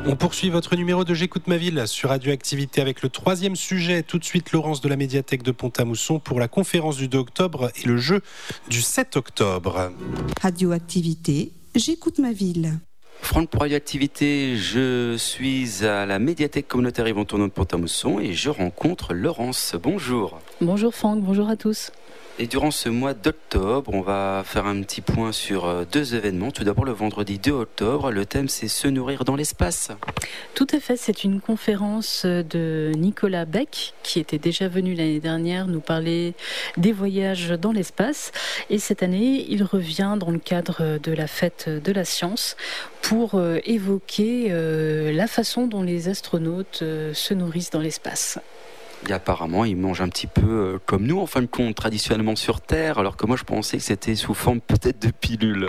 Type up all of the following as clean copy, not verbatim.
On poursuit votre numéro de J'écoute ma ville sur Radioactivité avec le troisième sujet. Tout de suite, Laurence de la médiathèque de Pont-à-Mousson pour la conférence du 2 octobre et le jeu du 7 octobre. Radioactivité, J'écoute ma ville. Franck pour Radioactivité, je suis à la médiathèque communautaire Yvon Tourneau de Pont-à-Mousson et je rencontre Laurence. Bonjour. Bonjour Franck, bonjour à tous. Et durant ce mois d'octobre, on va faire un petit point sur deux événements. Tout d'abord, le vendredi 2 octobre, le thème c'est se nourrir dans l'espace. Tout à fait, c'est une conférence de Nicolas Beck, qui était déjà venu l'année dernière nous parler des voyages dans l'espace. Et cette année, il revient dans le cadre de la fête de la science pour évoquer la façon dont les astronautes se nourrissent dans l'espace. Et apparemment, ils mangent un petit peu comme nous, en fin de compte, traditionnellement sur Terre, alors que moi, je pensais que c'était sous forme peut-être de pilules.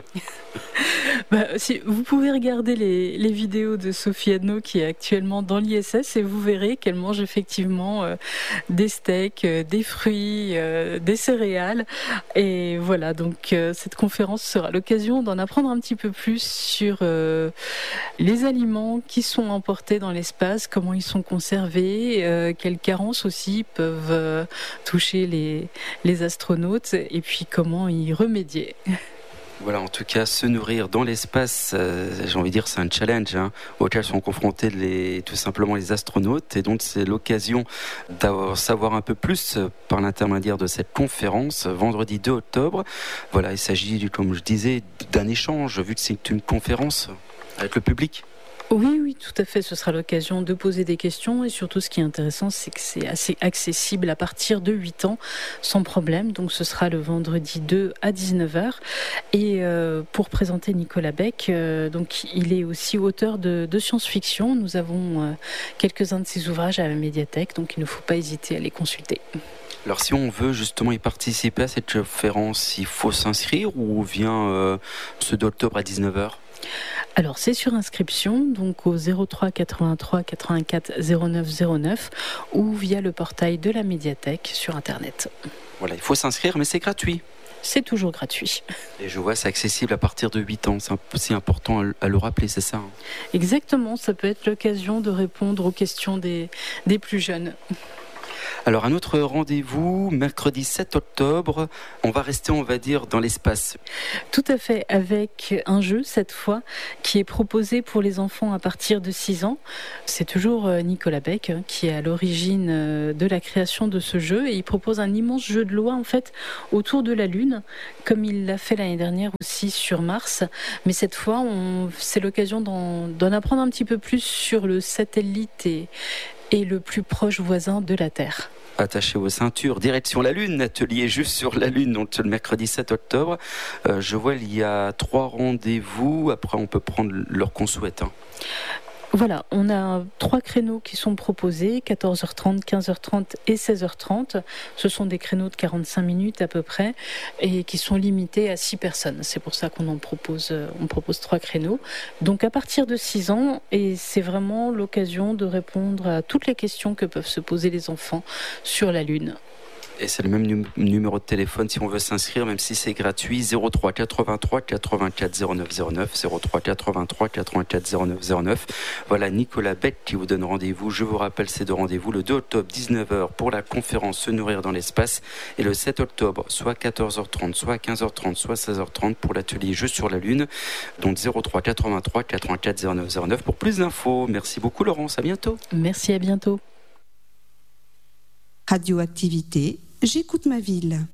Si, vous pouvez regarder les vidéos de Sophie Adno qui est actuellement dans l'ISS et vous verrez qu'elle mange effectivement des steaks, des fruits, des céréales. Et voilà, donc cette conférence sera l'occasion d'en apprendre un petit peu plus sur les aliments qui sont emportés dans l'espace, comment ils sont conservés, quelles carences aussi peuvent toucher les astronautes et puis comment y remédier. Voilà, en tout cas, se nourrir dans l'espace, j'ai envie de dire, c'est un challenge auquel sont confrontés tout simplement les astronautes. Et donc, c'est l'occasion d'en savoir un peu plus par l'intermédiaire de cette conférence, vendredi 2 octobre. Voilà, il s'agit, comme je disais, d'un échange, vu que c'est une conférence avec le public. Oui, tout à fait. Ce sera l'occasion de poser des questions et surtout ce qui est intéressant, c'est que c'est assez accessible à partir de 8 ans sans problème. Donc ce sera le vendredi 2 à 19h. Et pour présenter Nicolas Beck, donc il est aussi auteur de science-fiction. Nous avons quelques-uns de ses ouvrages à la médiathèque, donc il ne faut pas hésiter à les consulter. Alors si on veut justement y participer à cette conférence, il faut s'inscrire ou vient ce 2 octobre à 19h ? Alors c'est sur inscription, donc au 03 83 84 09 09 ou via le portail de la médiathèque sur internet. Voilà, il faut s'inscrire mais c'est gratuit. C'est toujours gratuit. Et je vois, c'est accessible à partir de 8 ans. C'est important à le rappeler, c'est ça ? Exactement, ça peut être l'occasion de répondre aux questions des plus jeunes. Alors un autre rendez-vous, mercredi 7 octobre, on va rester, on va dire, dans l'espace. Tout à fait, avec un jeu cette fois qui est proposé pour les enfants à partir de 6 ans. C'est toujours Nicolas Beck qui est à l'origine de la création de ce jeu et il propose un immense jeu de loi en fait autour de la Lune, comme il l'a fait l'année dernière aussi sur Mars. Mais cette fois, c'est l'occasion d'en apprendre un petit peu plus sur le satellite et le plus proche voisin de la Terre. Attachez vos ceintures, direction la Lune, atelier juste sur la Lune, donc le mercredi 7 octobre. Je vois, il y a 3 rendez-vous, après on peut prendre l'heure qu'on souhaite. Voilà, on a 3 créneaux qui sont proposés, 14h30, 15h30 et 16h30. Ce sont des créneaux de 45 minutes à peu près et qui sont limités à 6 personnes. C'est pour ça qu'on propose 3 créneaux. Donc à partir de 6 ans, et c'est vraiment l'occasion de répondre à toutes les questions que peuvent se poser les enfants sur la Lune. Et c'est le même numéro de téléphone si on veut s'inscrire, même si c'est gratuit, 03 83 84 09 09, 03 83 84 09 09. Voilà Nicolas Beck qui vous donne rendez-vous. Je vous rappelle ces 2 rendez-vous, le 2 octobre 19h pour la conférence Se nourrir dans l'espace et le 7 octobre soit 14h30, soit 15h30, soit 16h30 pour l'atelier Jeux sur la Lune. Donc 03 83 84 09 09 pour plus d'infos. Merci beaucoup Laurence, à bientôt. Merci, à bientôt. Radioactivité, J'écoute ma ville.